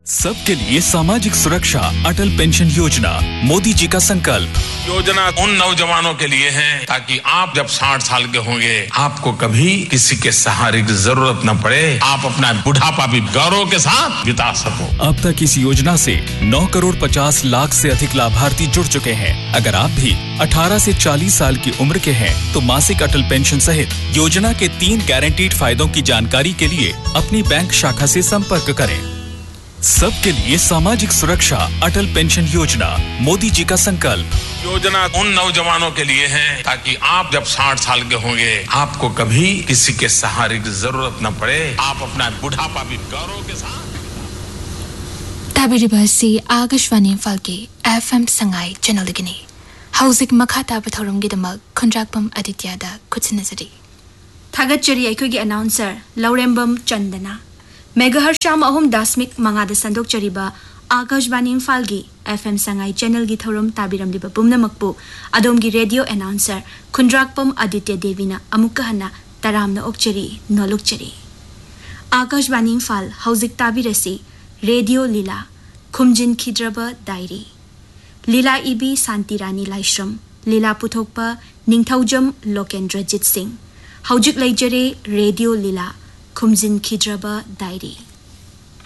सबके लिए सामाजिक सुरक्षा अटल पेंशन योजना मोदी जी का संकल्प। योजना उन नौजवानों के लिए है ताकि आप जब 60 साल के होंगे आपको कभी किसी के सहारे की जरूरत न पड़े, आप अपना बुढ़ापा भी गौरव के साथ बिता सको। अब तक इस योजना से 9 करोड़ 50 लाख से अधिक लाभार्थी जुड़ चुके हैं। अगर आप भी 18 से 40 साल की उम्र के हैं तो मासिक अटल पेंशन सहित योजना के 3 गारंटीड फायदों की जानकारी के लिए अपनी बैंक शाखा से संपर्क करें। सबके लिए सामाजिक सुरक्षा अटल पेंशन योजना मोदी जी का संकल्प। योजना उन नौजवानों के लिए है ताकि आप जब 60 साल के होंगे आपको कभी किसी के सहारे की जरूरत न पड़े, आप अपना बुढ़ापा भी गौरव के साथ। ताबिरिबासी आकाशवाणी इम्फाल के FM संगाई चैनल दगिनी हौजिक मखा ताब थौरमगिदमक खुंद्राकपम आदित्यादा खुत्सनजरी थागतचरी अखोगी अनाउंसर लौरेंबम चंदना मेगाहर्षाम अहम दास्मिक मंगादा संदोकचरीबा आकाशवाणी इम्फाल की FM संगाई चैनल की थौरम ताबिरमलिबा पुमनमकपु अदोमगी रेडियो अनाउंसर खुंद्राकपम आदित्य देवीना अमुक्का हन्ना तरामना ओकचरी नोलुकचरी। आकाशवाणी इम्फाल हौजिक ताबिरसी रेडियो लीला खुमजिन खिद्रबा डायरी लीला इबी शांतिरानी लाइश्रम लीला पुथोकपा निंगथौजम लोकेंद्रजीत सिंह हौजिक लेजरे रेडियो लीला खुमजिन खिद्रबा डायरी।